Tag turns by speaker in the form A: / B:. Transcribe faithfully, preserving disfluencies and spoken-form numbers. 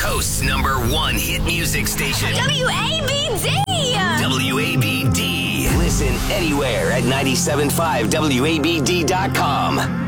A: Coast's number one hit music station.
B: W A B D!
A: W A B D. Listen anywhere at nine seven five W A B D dot com.